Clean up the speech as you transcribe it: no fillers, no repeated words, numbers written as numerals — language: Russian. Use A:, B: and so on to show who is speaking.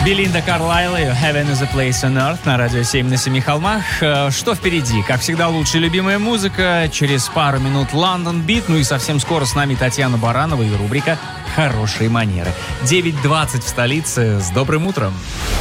A: Белинда Карлайл и Heaven is a Place on Earth на радио 7 на 7 холмах. Что впереди? Как всегда, лучшая любимая музыка. Через пару минут London Beat. Ну и совсем скоро с нами Татьяна Баранова и рубрика «Хорошие манеры». 9:20 в столице. С добрым утром!